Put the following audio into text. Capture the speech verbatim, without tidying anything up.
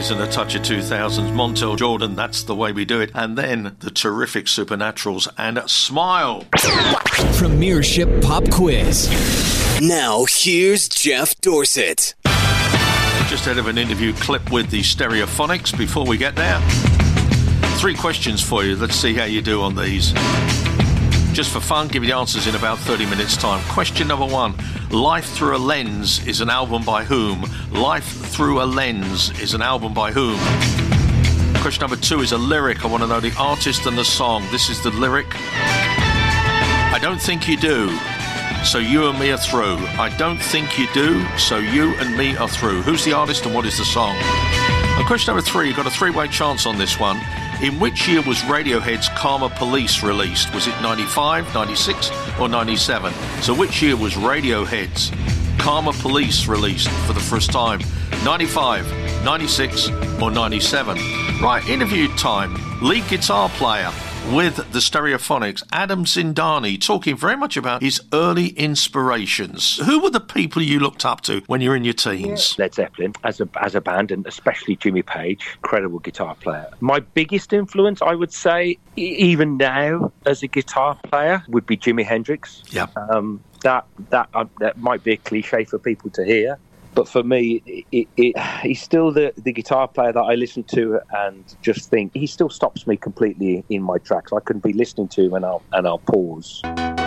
nineties and a touch of two thousands. Montel Jordan, That's the Way We Do It. And then the terrific Supernaturals and Smile. Premiership Pop Quiz. Now, here's Jeff Dorset. Just out of an interview clip with the Stereophonics. Before we get there, three questions for you. Let's see how you do on these. Just for fun, give you the answers in about thirty minutes' time. Question number one. Life Through a Lens is an album by whom? Life Through a Lens is an album by whom? Question number two is a lyric. I want to know the artist and the song. This is the lyric. I don't think you do, so you and me are through. I don't think you do, so you and me are through. Who's the artist and what is the song? And question number three, you've got a three-way chance on this one. In which year was Radiohead's Karma Police released? Was it ninety-five, ninety-six or ninety-seven? So which year was Radiohead's Karma Police released for the first time? ninety-five, ninety-six or ninety-seven? Right, interview time. Lead guitar player with the Stereophonics, Adam Zindani, talking very much about his early inspirations. Who were the people you looked up to when you were in your teens? Led Zeppelin as a as a band, and especially Jimmy Page, incredible guitar player. My biggest influence, I would say, e- even now as a guitar player, would be Jimi Hendrix. Yeah. Um, that that uh, that might be a cliche for people to hear. But for me, it, it, it, he's still the, the guitar player that I listen to and just think he still stops me completely in my tracks. I can be listening to him and I'll and I'll pause.